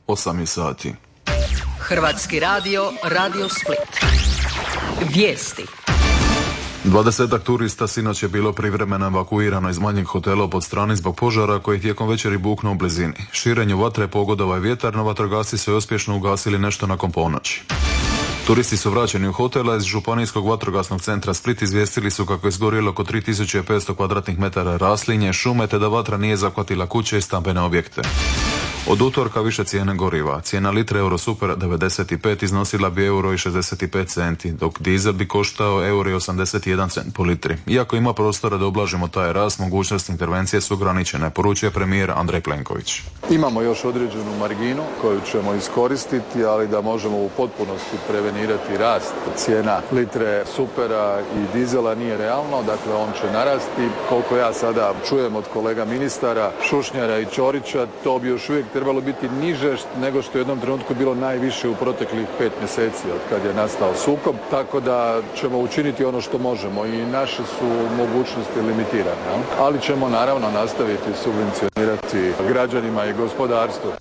8 je sati. Hrvatski radio, Radio Split. Vijesti. 20-ak turista sinoć je bilo privremeno evakuirano iz manjeg hotela pod strani zbog požara koji je tijekom večeri buknuo u blizini. Širenju vatre pogodovao je vjetar, no vatrogasci su je uspješno ugasili nešto nakon ponoći. Turisti su vraćeni u hotel, a iz Županijskog vatrogasnog centra Split izvijestili su kako je izgorjelo oko 3500 kvadratnih metara raslinje, šume, te da vatra nije zahvatila kuće i stambene objekte. Od utorka više cijene goriva. Cijena litre Eurosuper 95 iznosila bi €1,65, dok dizel bi koštao €1,81 po litri. Iako ima prostora da ublažimo taj rast, mogućnosti intervencije su ograničene, poručuje premijer Andrej Plenković. Imamo još određenu marginu koju ćemo iskoristiti, ali da možemo u potpunosti prevenirati rast cijena litre supera i dizela nije realno, dakle on će narasti. Koliko ja sada čujem od kolega ministara Šušnjara i Ćorića, to bi još uvijek trebalo biti niže nego što je u jednom trenutku bilo najviše u proteklih 5 mjeseci od kad je nastao sukob, tako da ćemo učiniti ono što možemo i naše su mogućnosti limitirane, ali ćemo naravno nastaviti subvencionirati građanima i gospodarstvu.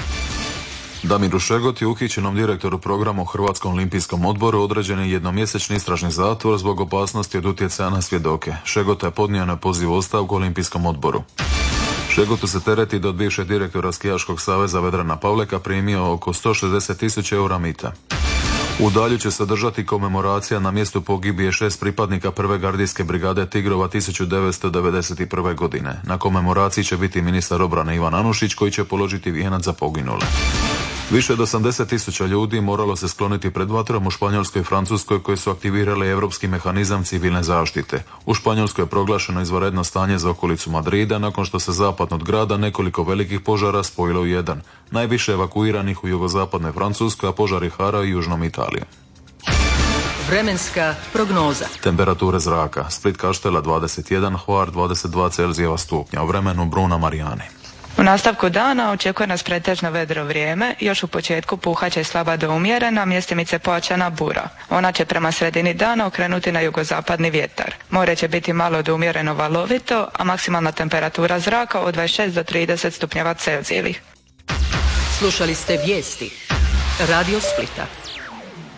Damiru Šegoti, uhićenom direktoru programa u Hrvatskom olimpijskom odboru, određen je jednomjesečni istražni zatvor zbog opasnosti od utjecaja na svjedoke. Šegota je podnio na poziv ostavku Olimpijskom odboru. Šegotu se tereti da od bivšeg direktora Skijaškog saveza Vedrana Pavleka primio oko 160.000 eura mita. U Dalju će se održati komemoracija na mjestu pogibije 6 pripadnika prve gardijske brigade Tigrova 1991. godine. Na komemoraciji će biti ministar obrane Ivan Anušić koji će položiti vijenac za poginule. Više od 80.000 ljudi moralo se skloniti pred vatrom u Španjolskoj i Francuskoj koji su aktivirali europski mehanizam civilne zaštite. U Španjolskoj je proglašeno izvanredno stanje za okolicu Madrida nakon što se zapadno od grada nekoliko velikih požara spojilo u jedan. Najviše evakuiranih u jugozapadnoj Francuskoj, a požari haraju južnom Italijom. Vremenska prognoza. Temperature zraka. Split Kaštela 21, Hvar 22 Celzijeva stupnja. U vremenu Bruna Marijani. U nastavku dana očekuje nas pretežno vedro vrijeme, još u početku puhaće slaba do umjerena, mjestimice pojačana bura. Ona će prema sredini dana okrenuti na jugozapadni vjetar. More će biti malo do umjereno valovito, a maksimalna temperatura zraka od 26 do 30 stupnjeva Celzijevih. Slušali ste vijesti Radio Splita.